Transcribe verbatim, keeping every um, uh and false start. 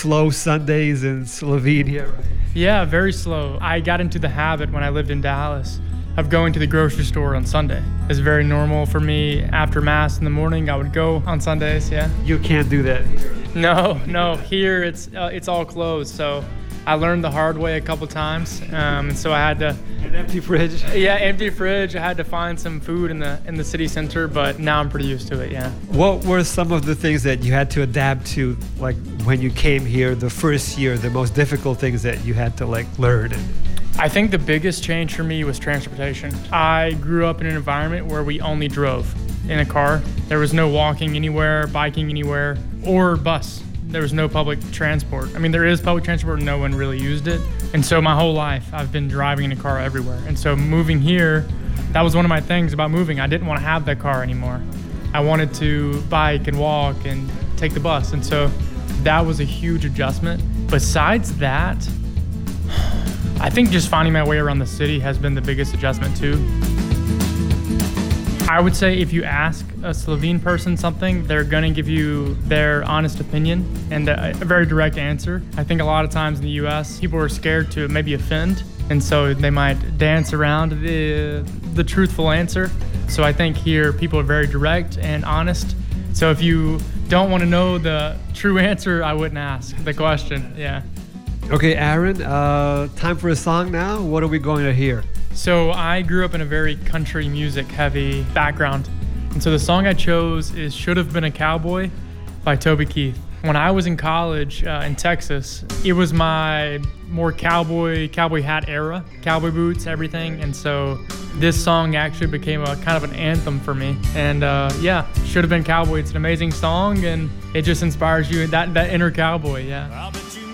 slow Sundays in Slovenia. Yeah, very slow. I got into the habit when I lived in Dallas of going to the grocery store on Sunday. It's very normal for me. After Mass in the morning, I would go on Sundays, yeah. You can't do that here. No, no, here it's uh, it's all closed, so I learned the hard way a couple times, um, and so I had to... An empty fridge? Yeah, empty fridge. I had to find some food in the in the city center, but now I'm pretty used to it, yeah. What were some of the things that you had to adapt to, like when you came here the first year, the most difficult things that you had to like learn? I think the biggest change for me was transportation. I grew up in an environment where we only drove in a car. There was no walking anywhere, biking anywhere, or bus. There was no public transport. I mean, there is public transport, no one really used it. And so my whole life, I've been driving in a car everywhere. And so moving here, that was one of my things about moving. I didn't want to have that car anymore. I wanted to bike and walk and take the bus. And so that was a huge adjustment. Besides that, I think just finding my way around the city has been the biggest adjustment too. I would say if you ask a Slovene person something, they're gonna give you their honest opinion and a, a very direct answer. I think a lot of times in the U S, people are scared to maybe offend, and so they might dance around the, the truthful answer. So I think here people are very direct and honest. So if you don't wanna know the true answer, I wouldn't ask the question, yeah. Okay, Aaron, uh, time for a song now. What are we going to hear? So I grew up in a very country music heavy background. And so the song I chose is Should Have Been a Cowboy by Toby Keith. When I was in college uh, in Texas, it was my more cowboy, cowboy hat era, cowboy boots, everything. And so this song actually became a kind of an anthem for me. And uh, yeah, Should Have Been Cowboy. It's an amazing song and it just inspires you, that, that inner cowboy, yeah.